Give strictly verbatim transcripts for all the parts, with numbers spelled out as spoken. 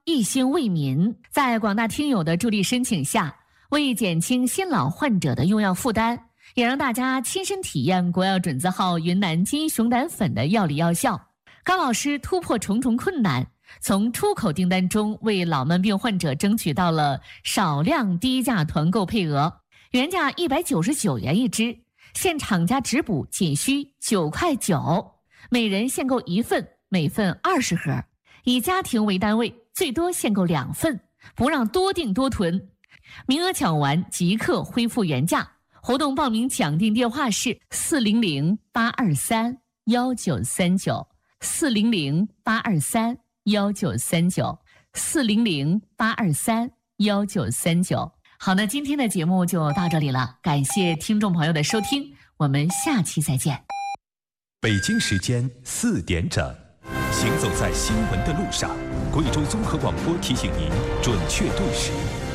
一心为民，在广大听友的助力申请下，为减轻新老患者的用药负担，也让大家亲身体验国药准字号云南金鹰熊胆粉的药理药效。高老师突破重重困难，从出口订单中为老慢病患者争取到了少量低价团购配额，原价一百九十九元一支，现厂家直补仅需九块九，每人限购一份，每份二十盒，以家庭为单位，最多限购两份，不让多订多囤。名额抢完即刻恢复原价。活动报名抢订电话是四零零八二三幺九三九，四零零八二三幺九三九，四零零八二三幺九三九。好，那今天的节目就到这里了，感谢听众朋友的收听，我们下期再见。 北京时间四点整，行走在新闻的路上，贵州综合广播提醒您准确对时。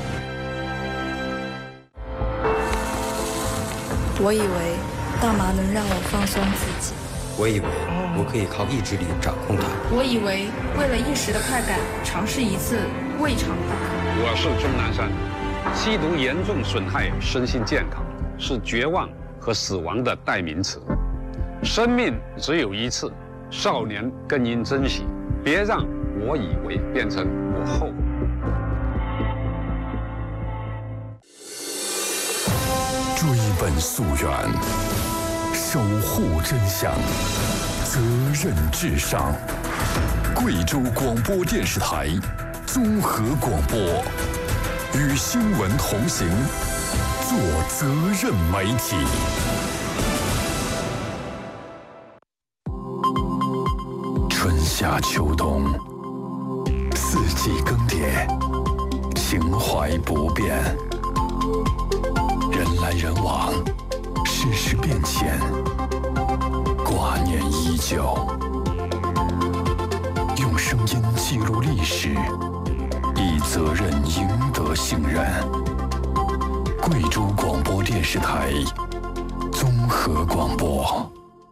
我以为大麻能让我放松自己， 我以为我可以靠意志力掌控它， 我以为为了一时的快感，尝试一次未尝不可。 我是钟南山，吸毒严重损害身心健康，是绝望和死亡的代名词。生命只有一次，少年更应珍惜，别让我以为变成我后悔。 追本溯源，守护真相，责任至上。贵州广播电视台综合广播，与新闻同行，做责任媒体。春夏秋冬，四季更迭，情怀不变。人来人往，世事变迁，挂念依旧。用声音记录历史，以责任赢得信任。贵州广播电视台综合广播。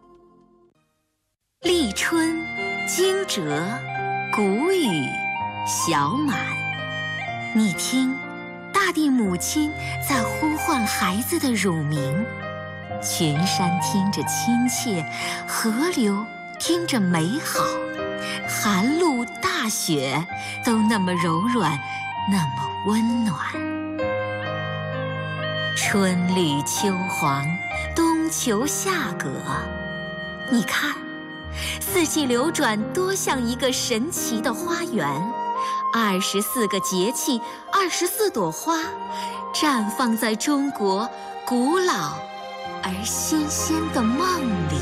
立春，惊蛰，谷雨，小满。你听，大地母亲在呼唤孩子的乳名，群山听着亲切，河流听着美好，寒露大雪都那么柔软，那么温暖。春绿秋黄，冬秋夏葛，你看，四季流转多像一个神奇的花园。二十四个节气，二十四朵花，绽放在中国古老而新鲜的梦里。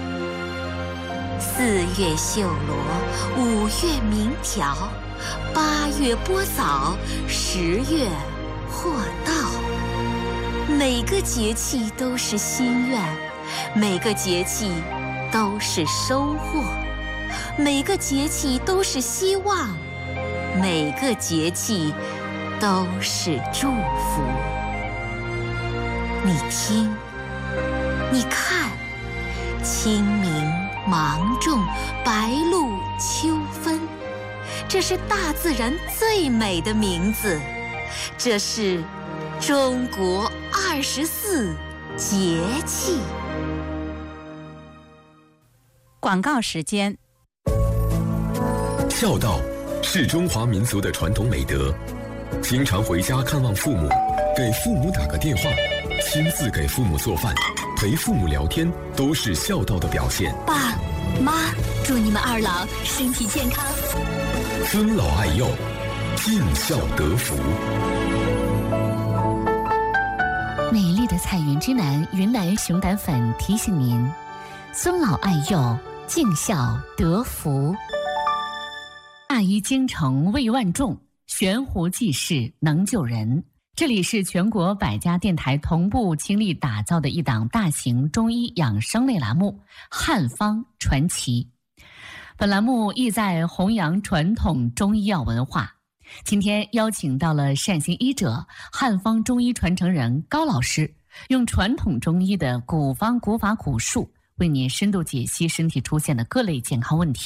四月绣罗，五月鸣条，八月播枣，十月获稻。每个节气都是心愿，每个节气都是收获，每个节气都是希望，每个节气都是祝福。你听，你看，清明、芒种、白露、秋分，这是大自然最美的名字，这是中国二十四节气。 广告时间。 孝道是中华民族的传统美德，经常回家看望父母，给父母打个电话，亲自给父母做饭，陪父母聊天，都是孝道的表现。 爸妈，祝你们二老身体健康， 尊老爱幼，尽孝得福。 美丽的彩云之南云南熊胆粉提醒您：尊老爱幼，尽孝得福。大医精诚为万众，悬壶济世能救人。这里是全国百家电台同步倾力打造的一档大型中医养生类栏目《汉方传奇》。本栏目意在弘扬传统中医药文化。今天邀请到了善行医者、汉方中医传承人高老师，用传统中医的古方古法古术，为您深度解析身体出现的各类健康问题。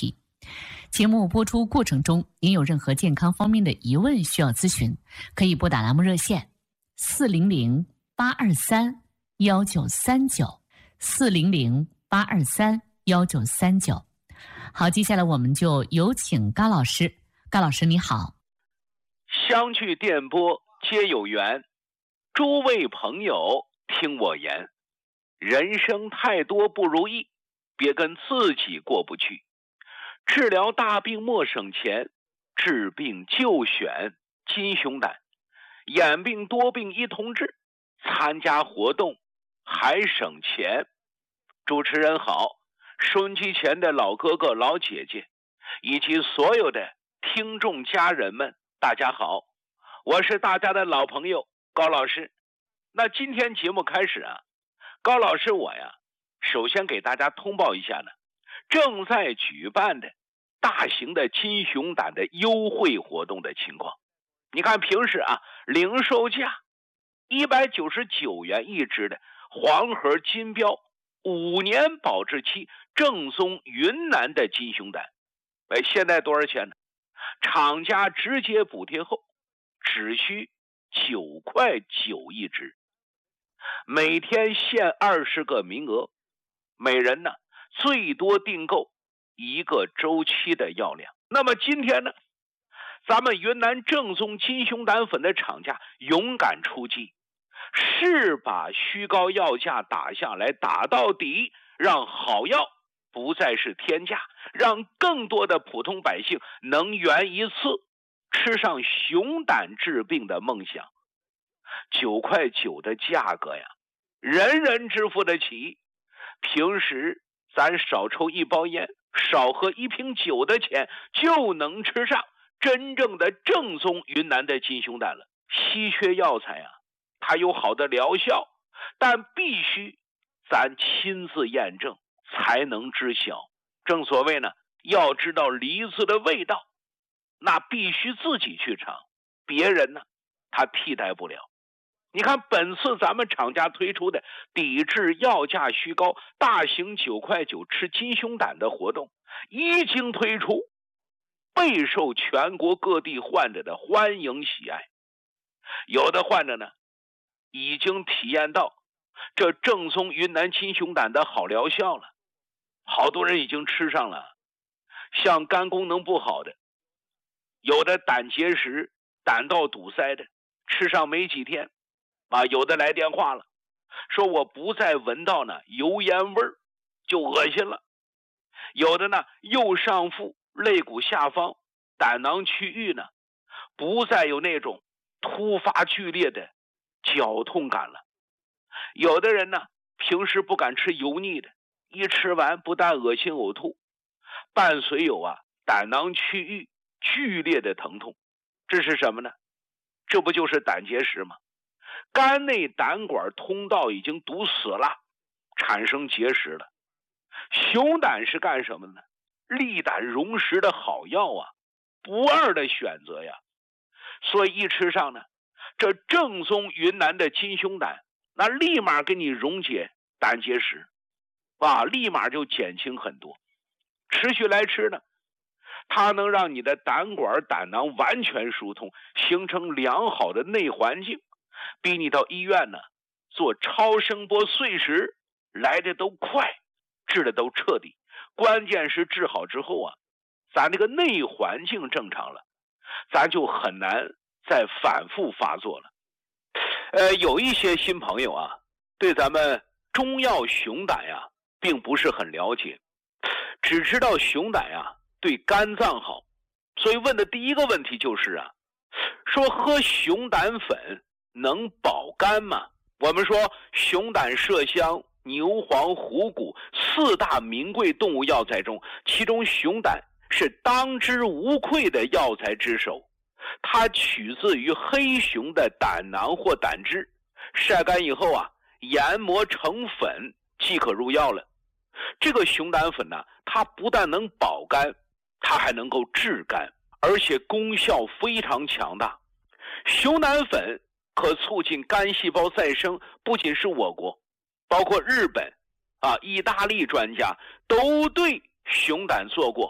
节目播出过程中，您有任何健康方面的疑问需要咨询，可以拨打栏目热线四零零八二三幺九三九四零零八二三幺九三九。好，接下来我们就有请高老师。高老师你好。 相聚电波皆有缘，诸位朋友听我言，人生太多不如意，别跟自己过不去。治疗大病莫省钱，治病就选金熊胆，眼病多病一同治，参加活动还省钱。主持人好，收音机前的老哥哥老姐姐以及所有的听众家人们，大家好，我是大家的老朋友高老师。那今天节目开始啊，高老师我呀首先给大家通报一下呢，正在举办的大型的金熊胆的优惠活动的情况。你看平时啊，零售价一百九十九元一支的黄盒金标五年保质期正宗云南的金熊胆，哎，现在多少钱呢？厂家直接补贴后只需九块九一支，每天限二十个名额，每人呢最多订购一个周期的药量。那么今天呢，咱们云南正宗金熊胆粉的厂家勇敢出击，是把虚高药价打下来，打到底，让好药不再是天价，让更多的普通百姓能圆一次吃上熊胆治病的梦想。九块九的价格呀，人人支付得起。平时咱少抽一包烟，少喝一瓶酒的钱，就能吃上真正的正宗云南的金熊胆了。稀缺药材啊，它有好的疗效，但必须咱亲自验证才能知晓。正所谓呢，要知道梨子的味道，那必须自己去尝，别人呢他替代不了。你看本次咱们厂家推出的抵制药价虚高大型九块九吃金熊胆的活动一经推出，备受全国各地患者的欢迎喜爱。有的患者呢已经体验到这正宗云南金熊胆的好疗效了，好多人已经吃上了。像肝功能不好的，有的胆结石、胆道堵塞的，吃上没几天啊，有的来电话了，说我不再闻到呢油烟味儿就恶心了。有的呢右上腹肋骨下方胆囊区域呢不再有那种突发剧烈的绞痛感了。有的人呢平时不敢吃油腻的，一吃完不但恶心呕吐，伴随有啊胆囊区域剧烈的疼痛。这是什么呢？这不就是胆结石吗？肝内胆管通道已经堵死了，产生结石了。熊胆是干什么呢？利胆溶石的好药啊，不二的选择呀。所以一吃上呢，这正宗云南的金熊胆，那立马给你溶解胆结石啊，立马就减轻很多。持续来吃呢，它能让你的胆管胆囊完全疏通，形成良好的内环境，比你到医院呢做超声波碎石来的都快，治的都彻底。关键是治好之后啊，咱这个内环境正常了，咱就很难再反复发作了。呃，有一些新朋友啊，对咱们中药熊胆呀并不是很了解，只知道熊胆呀对肝脏好，所以问的第一个问题就是啊，说喝熊胆粉能保肝吗？我们说熊胆、麝香、牛黄、虎骨四大名贵动物药材中，其中熊胆是当之无愧的药材之首。它取自于黑熊的胆囊或胆汁，晒干以后啊，研磨成粉即可入药了。这个熊胆粉呢，它不但能保肝，它还能够治肝，而且功效非常强大。熊胆粉可促进肝细胞再生，不仅是我国，包括日本啊、意大利专家都对熊胆做过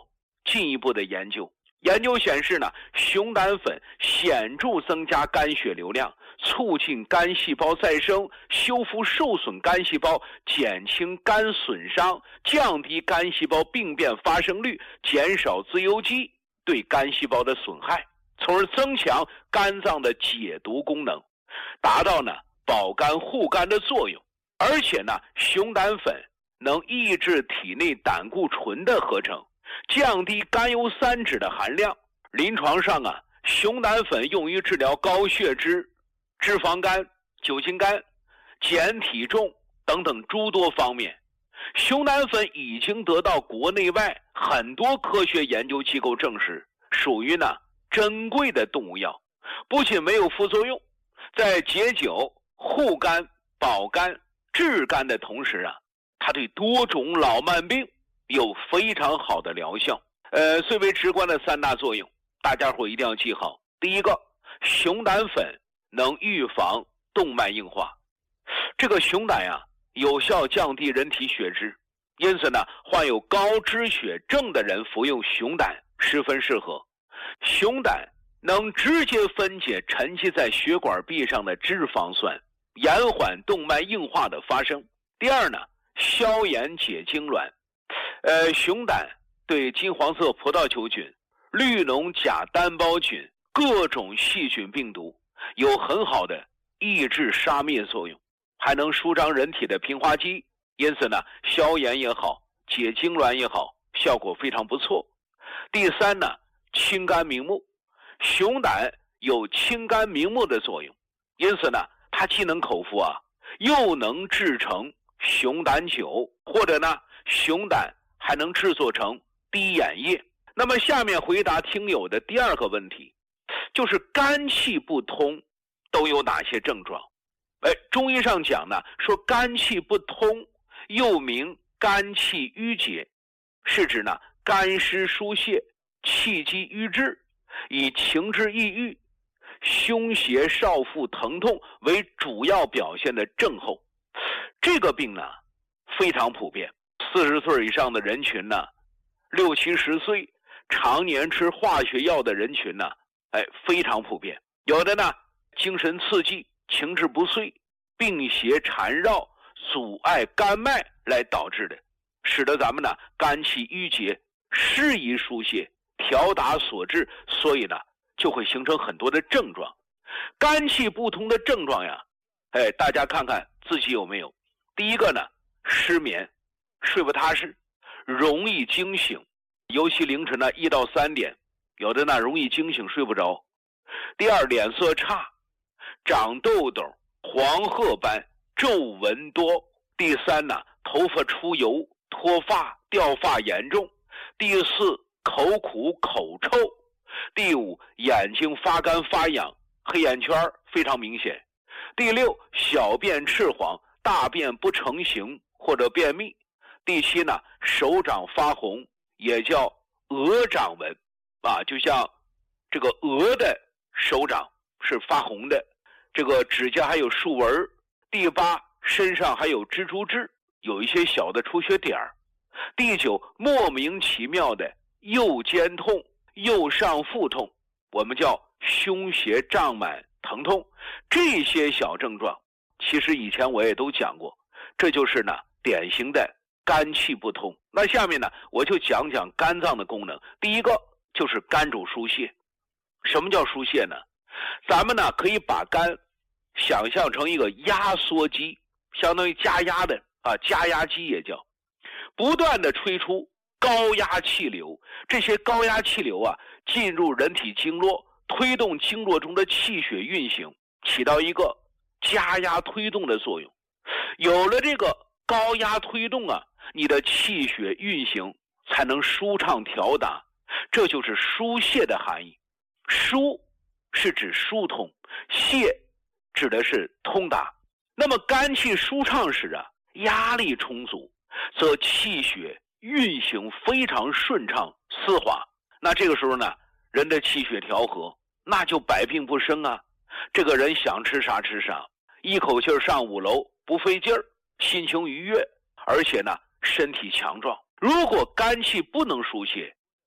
进一步的研究。研究显示呢，熊胆粉显著增加肝血流量，促进肝细胞再生，修复受损肝细胞，减轻肝损伤，降低肝细胞病变发生率，减少自由基对肝细胞的损害，从而增强肝脏的解毒功能，达到呢保肝护肝的作用。而且呢，熊胆粉能抑制体内胆固醇的合成，降低甘油三酯的含量。临床上啊，熊胆粉用于治疗高血脂、脂肪肝、酒精肝、减体重等等诸多方面。熊胆粉已经得到国内外很多科学研究机构证实，属于呢珍贵的动物药，不仅没有副作用，在解酒、护肝、保肝、治肝的同时啊，它对多种老慢病有非常好的疗效。呃，最为直观的三大作用，大家伙一定要记好。第一个，熊胆粉能预防动脉硬化。这个熊胆呀、啊，有效降低人体血脂，因此呢，患有高脂血症的人服用熊胆十分适合。熊胆能直接分解沉积在血管壁上的脂肪酸，延缓动脉硬化的发生。第二呢，消炎解痉挛。呃，熊胆对金黄色葡萄球菌、绿脓甲单胞菌、各种细菌病毒有很好的抑制杀灭作用，还能舒张人体的平滑肌，因此呢，消炎也好，解痉挛也好，效果非常不错。第三呢，清肝明目。熊胆有清肝明目的作用，因此呢，它既能口服啊，又能制成熊胆酒，或者呢，熊胆还能制作成滴眼液。那么下面回答听友的第二个问题，就是肝气不通都有哪些症状？哎，中医上讲呢，说肝气不通又名肝气郁结，是指呢肝湿疏泄、气机瘀滞，以情志抑郁、胸胁少腹疼痛为主要表现的症候。这个病呢非常普遍，四十岁以上的人群呢，六七十岁常年吃化学药的人群呢，哎，非常普遍。有的呢精神刺激、情志不遂、病邪缠绕、阻碍肝脉来导致的，使得咱们呢肝气郁结，适宜疏泄，调达所致，所以呢就会形成很多的症状。肝气不通的症状呀，哎，大家看看自己有没有。第一个呢，失眠，睡不踏实，容易惊醒，尤其凌晨呢一到三点，有的呢容易惊醒睡不着。第二，脸色差，长痘痘，黄褐斑，皱纹多。第三呢，头发出油，脱发，掉发严重。第四，口苦口臭。第五，眼睛发干发痒，黑眼圈非常明显。第六，小便赤黄，大便不成形或者便秘。第七呢，手掌发红，也叫鹅掌纹啊，就像这个鹅的手掌是发红的，这个指甲还有竖纹。第八，身上还有蜘蛛痣，有一些小的出血点儿。第九，莫名其妙的右肩痛、右上腹痛，我们叫胸胁胀满疼痛。这些小症状其实以前我也都讲过，这就是呢典型的肝气不通。那下面呢我就讲讲肝脏的功能。第一个就是肝主疏泄。什么叫疏泄呢？咱们呢可以把肝想象成一个压缩机，相当于加压的啊，加压机也叫，不断的吹出高压气流。这些高压气流啊进入人体经络，推动经络中的气血运行，起到一个加压推动的作用。有了这个高压推动啊，你的气血运行才能舒畅调达，这就是疏泄的含义。疏是指疏通，泄指的是通达。那么肝气舒畅时啊，压力充足，则气血运行非常顺畅丝滑。那这个时候呢，人的气血调和，那就百病不生啊。这个人想吃啥吃啥，一口气上五楼不费劲儿，心情愉悦，而且呢身体强壮。如果肝气不能疏泄，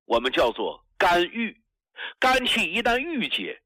我们叫做肝郁。肝气一旦郁结，